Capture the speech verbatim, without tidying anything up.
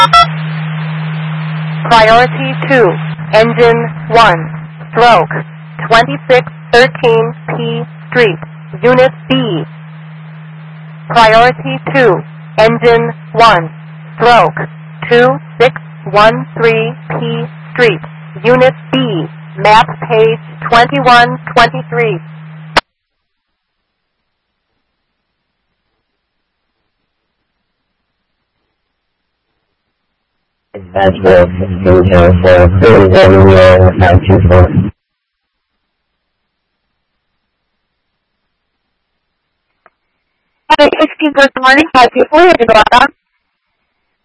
Priority two, Engine one, Stroke, twenty-six thirteen P Street, Unit B. Priority two, Engine one, Stroke, two six one three P Street, Unit B, map page twenty-one twenty-three. That's what you know for very, very well, thank you for. Hello, excuse me, good morning. How do you feel?